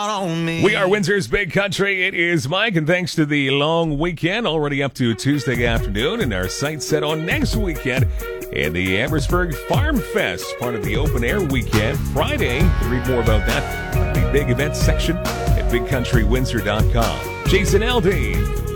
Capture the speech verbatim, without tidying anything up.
On me. We are Windsor's Big Country. It is Mike, and thanks to the long weekend, already up to Tuesday afternoon, and our sights set on next weekend and the Amherstburg Farm Fest, part of the open air weekend. Friday, you can read more about that on the big events section at big country windsor dot com. Jason Aldean.